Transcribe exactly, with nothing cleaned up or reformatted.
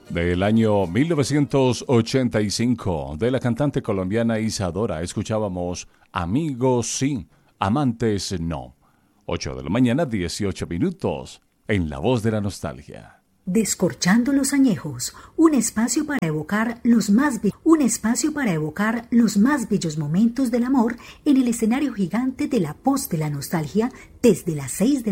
Del año mil novecientos ochenta y cinco, de la cantante colombiana Isadora, escuchábamos Amigos sí, amantes no. ocho de la mañana, dieciocho minutos, en La Voz de la Nostalgia. Descorchando los añejos, un espacio para evocar los más be- un espacio para evocar los más bellos momentos del amor en el escenario gigante de La Voz de la Nostalgia desde las seis de